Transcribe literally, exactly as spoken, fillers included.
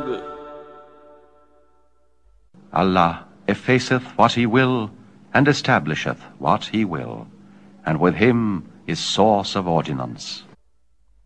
Lord. Allah effaceth what he will, and establisheth what he will, and with him is source of ordinance.